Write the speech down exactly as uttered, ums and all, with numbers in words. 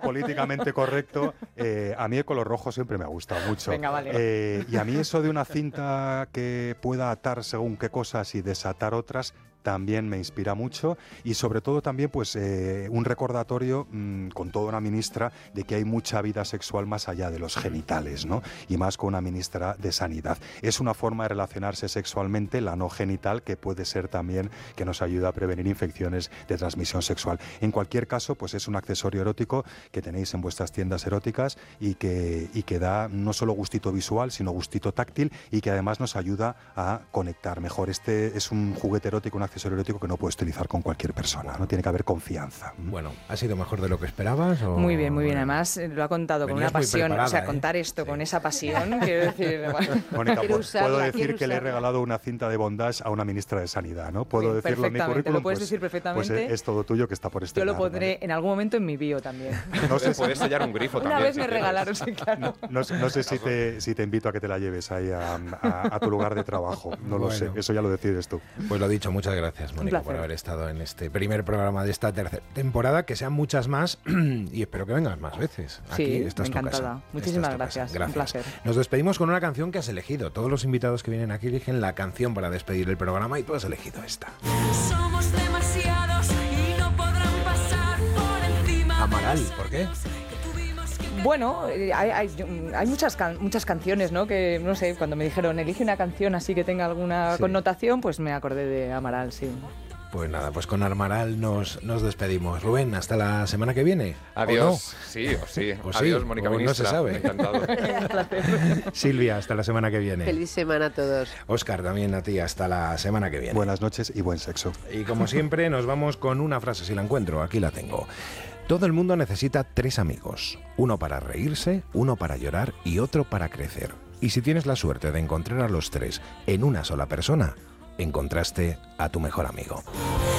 políticamente correcto, eh, a mí el color rojo siempre me ha gustado mucho. Venga, vale. Eh, y a mí eso de una cinta que pueda atar según qué cosas y desatar otras, también me inspira mucho, y sobre todo también pues eh, un recordatorio mmm, con toda una ministra de que hay mucha vida sexual más allá de los genitales, ¿no? Y más con una ministra de Sanidad. Es una forma de relacionarse sexualmente, la no genital, que puede ser también que nos ayuda a prevenir infecciones de transmisión sexual. En cualquier caso, pues es un accesorio erótico que tenéis en vuestras tiendas eróticas y que, y que da no solo gustito visual, sino gustito táctil, y que además nos ayuda a conectar mejor. Este es un juguete erótico, un accesorio erótico que no puedes utilizar con cualquier persona, ¿no? Tiene que haber confianza. Bueno, ¿ha sido mejor de lo que esperabas? O... Muy bien, muy bien. Además, lo ha contado con una pasión. O sea, contar esto ¿eh? con esa pasión, quiero decir... Bueno. Mónica, puedo decir que le he regalado una cinta de bondage a una ministra de Sanidad, ¿no? Puedo bien, decirlo en mi currículum. Lo puedes pues, decir perfectamente. Pues es todo tuyo, que está por este Yo lo lado, pondré ¿vale? en algún momento en mi bio también. No sé, puedes sellar un grifo una también. Una vez si me quieres. regalaron, sí, claro. No, no, no sé si te, si te invito a que te la lleves ahí a, a, a tu lugar de trabajo. No bueno, lo sé, eso ya lo decides tú. Pues lo dicho, muchas gracias, Mónica, por haber estado en este primer programa de esta tercera temporada, que sean muchas más y espero que vengas más veces. Aquí sí, esta es tu encantada. casa. Muchísimas gracias. gracias. Un placer. Nos despedimos con una canción que has elegido. Todos los invitados que vienen aquí eligen la canción para despedir el programa y tú has elegido esta. Somos demasiados y no podrán pasar por encima. Amaral, ¿por qué? Bueno, hay, hay, hay muchas, can, muchas canciones, ¿no? Que, no sé, cuando me dijeron, elige una canción así que tenga alguna sí. connotación, pues me acordé de Amaral, sí. Pues nada, pues con Amaral nos, nos despedimos. Rubén, hasta la semana que viene. Adiós. ¿O no? Sí, o sí. Pues Adiós, sí, Mónica o Ministra. No se sabe. Encantado. Silvia, hasta la semana que viene. Feliz semana a todos. Óscar, también a ti, hasta la semana que viene. Buenas noches y buen sexo. Y como siempre, nos vamos con una frase, si la encuentro, aquí la tengo. Todo el mundo necesita tres amigos, uno para reírse, uno para llorar y otro para crecer. Y si tienes la suerte de encontrar a los tres en una sola persona, encontraste a tu mejor amigo.